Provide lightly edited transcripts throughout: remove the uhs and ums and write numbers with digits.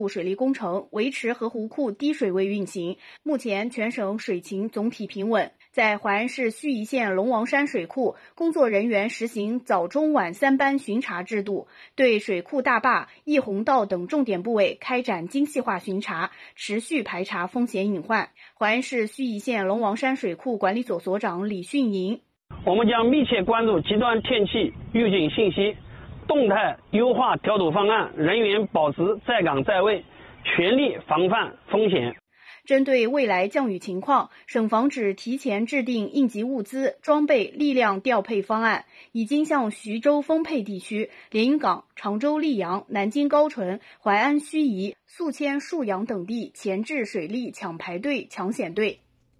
水利工程，维持河湖库低水位运行。目前全省水情总体平稳。在淮安市盱眙县龙王山水库，工作人员实行早中晚3班巡查制度，对水库大坝、溢洪道等重点部位开展精细化巡查，持续排查风险隐患。淮安市盱眙县龙王山水库管理所所长李训营： 我们将密切关注极端天气预警信息，动态优化调度方案，人员保持在岗在位，全力防范风险。 针对未来降雨情况，省防指提前制定应急物资、装备、力量调配方案，已经向徐州丰沛地区、连云港、常州溧阳、南京高淳、淮安盱眙、宿迁沭阳等地前置水利抢排队、抢险队。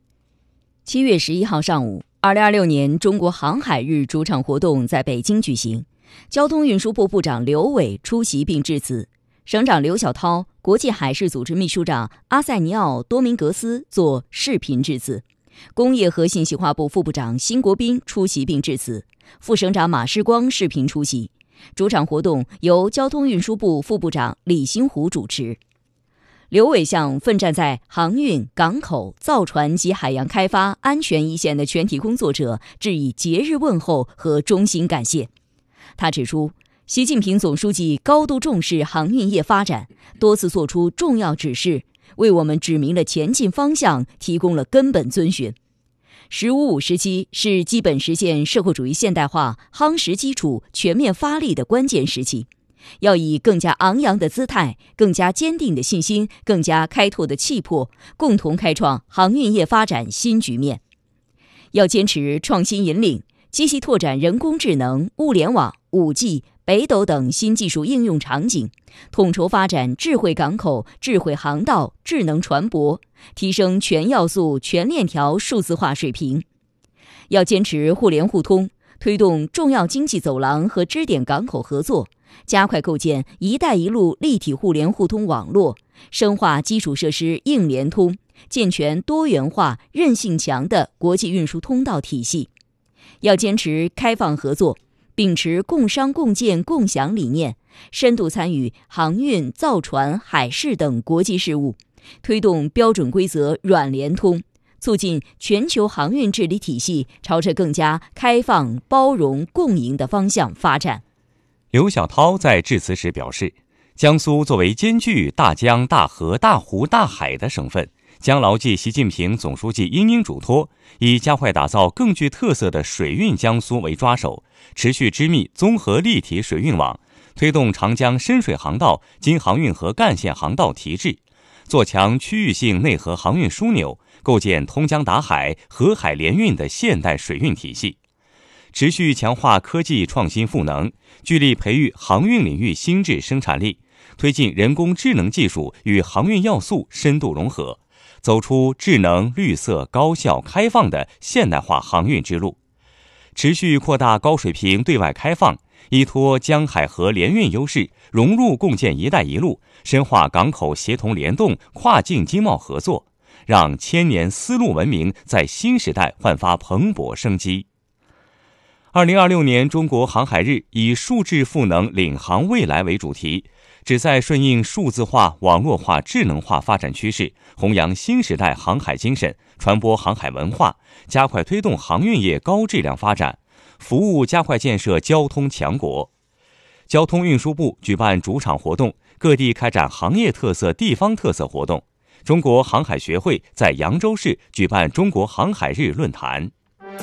7月11号上午，2026年中国航海日主场活动在北京举行，交通运输部部长刘伟出席并致辞，省长刘晓涛、国际海事组织秘书长阿塞尼奥·多明格斯作视频致辞，工业和信息化部副部长辛国斌出席并致辞，副省长马世光视频出席。主场活动由交通运输部副部长李新虎主持。刘伟向奋战在航运、港口、造船及海洋开发安全一线的全体工作者致以节日问候和衷心感谢。他指出，习近平总书记高度重视航运业发展，多次作出重要指示，为我们指明了前进方向，提供了根本遵循。“15五”时期是基本实现社会主义现代化夯实基础、全面发力的关键时期，要以更加昂扬的姿态、更加坚定的信心、更加开拓的气魄，共同开创航运业发展新局面。要坚持创新引领，积极拓展人工智能、物联网、5G、北斗等新技术应用场景，统筹发展智慧港口、智慧航道、智能船舶，提升全要素、全链条数字化水平。要坚持互联互通，推动重要经济走廊和支点港口合作，加快构建“一带一路”立体互联互通网络，深化基础设施硬联通，健全多元化、韧性强的国际运输通道体系。要坚持开放合作，秉持共商共建共享理念，深度参与航运、造船、海事等国际事务，推动标准规则软联通，促进全球航运治理体系朝着更加开放、包容、共赢的方向发展。 刘晓涛在致辞时表示，江苏作为兼具大江、大河、大湖、大海的省份，将牢记习近平总书记殷殷嘱托，以加快打造更具特色的水运江苏为抓手，持续织密综合立体水运网，推动长江深水航道、京杭运河干线航道提质，做强区域性内河航运枢纽，构建通江达海、河海联运的现代水运体系。持续强化科技创新赋能，聚力培育航运领域新质生产力，推进人工智能技术与航运要素深度融合，走出智能、绿色、高效、开放的现代化航运之路。持续扩大高水平对外开放，依托江海河联运优势，融入共建“一带一路”，深化港口协同联动、跨境经贸合作，让千年丝路文明在新时代焕发蓬勃生机。2026年中国航海日以数字赋能领航未来为主题，旨在顺应数字化、网络化、智能化发展趋势，弘扬新时代航海精神，传播航海文化，加快推动航运业高质量发展，服务加快建设交通强国。交通运输部举办主场活动，各地开展行业特色、地方特色活动。中国航海学会在扬州市举办中国航海日论坛。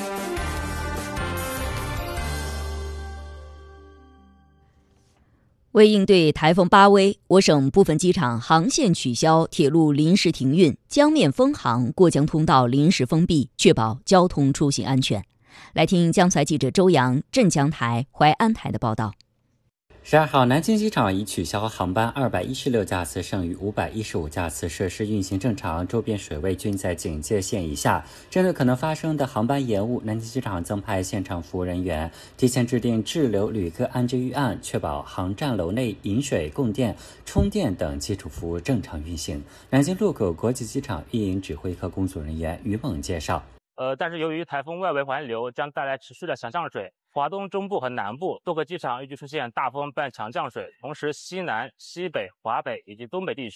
为应对台风巴威，我省部分机场航线取消，铁路临时停运，江面封航，过江通道临时封闭，确保交通出行安全。来听江台记者周洋、镇江台、淮安台的报道。 12号，南京机场已取消航班216架次，剩余515架次设施运行正常，周边水位均在警戒线以下。针对可能发生的航班延误，南京机场增派现场服务人员，提前制定滞留旅客安置预案，确保航站楼内饮水、供电、充电等基础服务正常运行。南京禄口国际机场运营指挥科工作人员于猛介绍。 但是由于台风外围环流将带来持续的强降水，华东中部和南部多个机场预计出现大风伴强降水，同时西南、西北、华北以及东北地区